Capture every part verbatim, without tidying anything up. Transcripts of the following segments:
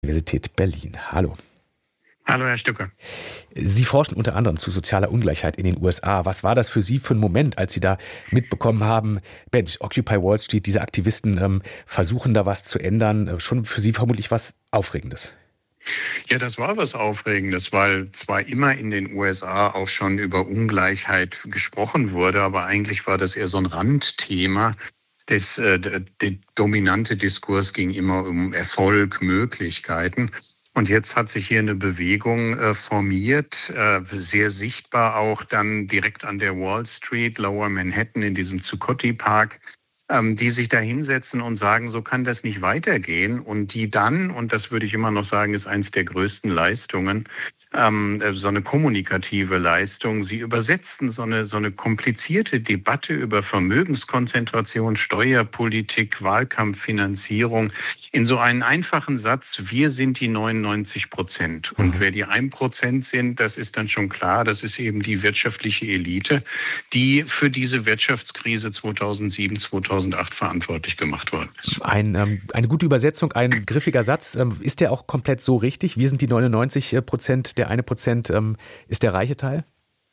Universität Berlin. Hallo. Hallo, Herr Stücke. Sie forschen unter anderem zu sozialer Ungleichheit in den U S A. Was war das für Sie für ein Moment, als Sie da mitbekommen haben, Mensch, Occupy Wall Street, diese Aktivisten ähm, versuchen da was zu ändern? Schon für Sie vermutlich was Aufregendes. Ja, das war was Aufregendes, weil zwar immer in den U S A auch schon über Ungleichheit gesprochen wurde, aber eigentlich war das eher so ein Randthema. Das, äh, der dominante Diskurs ging immer um Erfolg, Möglichkeiten. Und jetzt hat sich hier eine Bewegung äh, formiert, äh, sehr sichtbar auch dann direkt an der Wall Street, Lower Manhattan in diesem Zuccotti Park, ähm, die sich da hinsetzen und sagen, so kann das nicht weitergehen. Und die dann, und das würde ich immer noch sagen, ist eins der größten Leistungen, ähm, so eine kommunikative Leistung. Sie übersetzten so eine, so eine komplizierte Debatte über Vermögenskonzentration, Steuerpolitik, Wahlkampffinanzierung in so einen einfachen Satz: Wir sind die neunundneunzig Prozent. Und wer die ein Prozent sind, das ist dann schon klar, das ist eben die wirtschaftliche Elite, die für diese Wirtschaftskrise zweitausendsieben, zweitausendacht verantwortlich gemacht worden ist. Ein, ähm, eine gute Übersetzung, ein griffiger Satz. Ähm, ist der auch komplett so richtig? Wir sind die neunundneunzig Prozent, der eine Prozent ähm, ist der reiche Teil?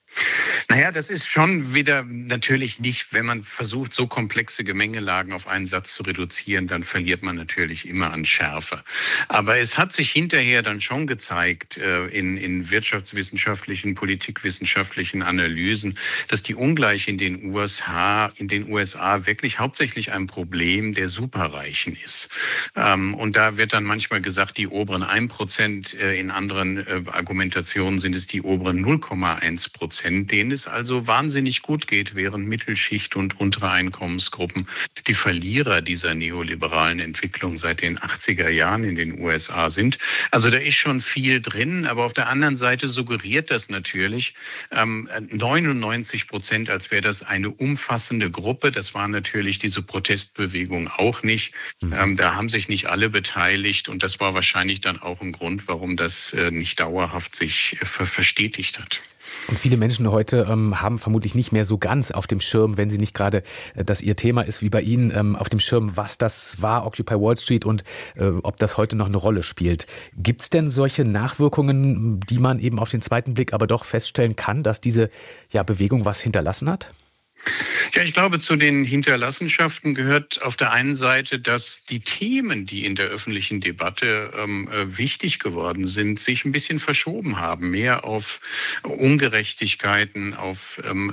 Naja, das ist schon wieder natürlich nicht, wenn man versucht, so komplexe Gemengelagen auf einen Satz zu reduzieren, dann verliert man natürlich immer an Schärfe. Aber es hat sich hinterher dann schon gezeigt äh, in, in wirtschaftswissenschaftlichen, politikwissenschaftlichen Analysen, dass die Ungleichheit in den U S A, in den U S A wirklich hauptsächlich ein Problem der Superreichen ist. Ähm, und da wird dann manchmal gesagt, die oberen ein Prozent, äh, in anderen äh, Argumentationen sind es die oberen null Komma eins Prozent, denen es also wahnsinnig gut geht, während Mittelschicht und untere Einkommensgruppen die Verlierer dieser neoliberalen Entwicklung seit den achtziger Jahren in den U S A sind. Also da ist schon viel drin, aber auf der anderen Seite suggeriert das natürlich ähm, neunundneunzig Prozent, als wäre das eine umfassende Gruppe. Das war natürlich diese Protestbewegung auch nicht. Mhm. Ähm, da haben sich nicht alle beteiligt und das war wahrscheinlich dann auch ein Grund, warum das äh, nicht dauerhaft sich äh, verstetigt hat. Und viele Menschen heute ähm, haben vermutlich nicht mehr so ganz auf dem Schirm, wenn sie nicht gerade äh, das ihr Thema ist, wie bei Ihnen, ähm, auf dem Schirm, was das war, Occupy Wall Street, und äh, ob das heute noch eine Rolle spielt. Gibt es denn solche Nachwirkungen, die man eben auf den zweiten Blick aber doch feststellen kann, dass diese ja, Bewegung was hinterlassen hat? Ja, ich glaube, zu den Hinterlassenschaften gehört auf der einen Seite, dass die Themen, die in der öffentlichen Debatte ähm, wichtig geworden sind, sich ein bisschen verschoben haben. Mehr auf Ungerechtigkeiten, auf ähm,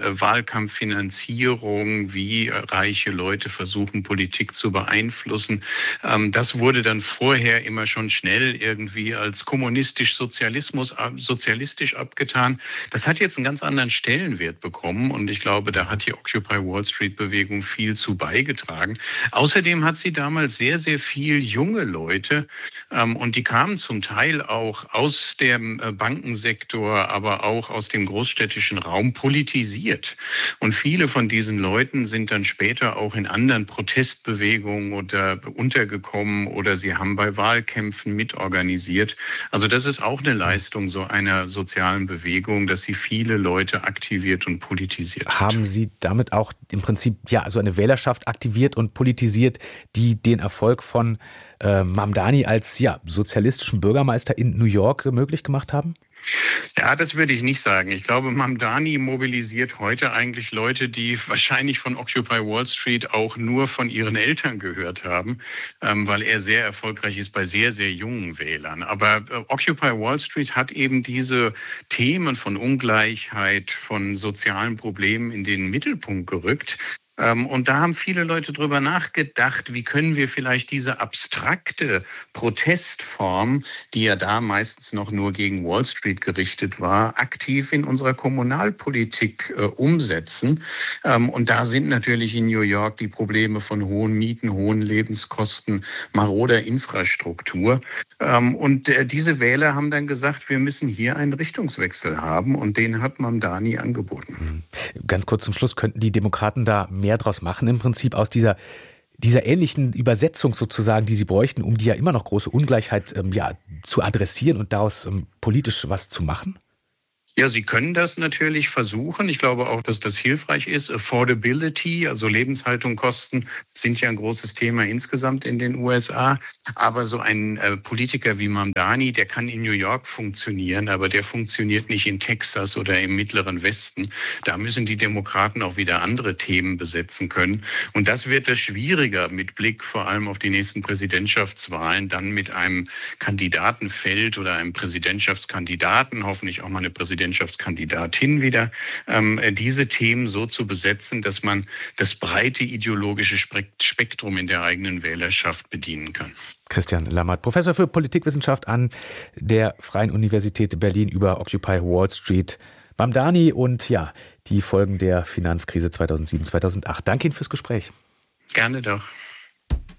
Wahlkampffinanzierung, wie reiche Leute versuchen, Politik zu beeinflussen. Ähm, das wurde dann vorher immer schon schnell irgendwie als kommunistisch-sozialismus, sozialistisch abgetan. Das hat jetzt einen ganz anderen Stellenwert bekommen und ich glaube, da hat die Occupy Wall Street Bewegung viel zu beigetragen. Außerdem hat sie damals sehr, sehr viel junge Leute ähm, und die kamen zum Teil auch aus dem äh, Bankensektor, aber auch aus dem großstädtischen Raum politisiert. Und viele von diesen Leuten sind dann später auch in anderen Protestbewegungen oder untergekommen oder sie haben bei Wahlkämpfen mitorganisiert. Also das ist auch eine Leistung so einer sozialen Bewegung, dass sie viele Leute aktiviert und politisiert hat. Haben Sie damit auch im Prinzip ja also eine Wählerschaft aktiviert und politisiert, die den Erfolg von äh, Mamdani als ja sozialistischen Bürgermeister in New York möglich gemacht haben? Ja, das würde ich nicht sagen. Ich glaube, Mamdani mobilisiert heute eigentlich Leute, die wahrscheinlich von Occupy Wall Street auch nur von ihren Eltern gehört haben, ähm, weil er sehr erfolgreich ist bei sehr, sehr jungen Wählern. Aber äh, Occupy Wall Street hat eben diese Themen von Ungleichheit, von sozialen Problemen in den Mittelpunkt gerückt. Und da haben viele Leute drüber nachgedacht, wie können wir vielleicht diese abstrakte Protestform, die ja da meistens noch nur gegen Wall Street gerichtet war, aktiv in unserer Kommunalpolitik äh, umsetzen. Ähm, und da sind natürlich in New York die Probleme von hohen Mieten, hohen Lebenskosten, maroder Infrastruktur. Ähm, und äh, diese Wähler haben dann gesagt, wir müssen hier einen Richtungswechsel haben und den hat Mamdani angeboten. Ganz kurz zum Schluss, könnten die Demokraten da mehr draus machen, im Prinzip aus dieser, dieser ähnlichen Übersetzung sozusagen, die sie bräuchten, um die ja immer noch große Ungleichheit ähm, ja, zu adressieren und daraus ähm, politisch was zu machen? Ja, Sie können das natürlich versuchen. Ich glaube auch, dass das hilfreich ist. Affordability, also Lebenshaltungskosten, sind ja ein großes Thema insgesamt in den U S A. Aber so ein äh, Politiker wie Mamdani, der kann in New York funktionieren, aber der funktioniert nicht in Texas oder im Mittleren Westen. Da müssen die Demokraten auch wieder andere Themen besetzen können. Und das wird es schwieriger mit Blick vor allem auf die nächsten Präsidentschaftswahlen, dann mit einem Kandidatenfeld oder einem Präsidentschaftskandidaten, hoffentlich auch mal eine Präsidentschaftskandidatin, Präsidentschaftskandidatin wieder, ähm, diese Themen so zu besetzen, dass man das breite ideologische Spektrum in der eigenen Wählerschaft bedienen kann. Christian Lammert, Professor für Politikwissenschaft an der Freien Universität Berlin über Occupy Wall Street, Mamdani und ja, die Folgen der Finanzkrise zweitausendsieben, zweitausendacht. Danke Ihnen fürs Gespräch. Gerne doch.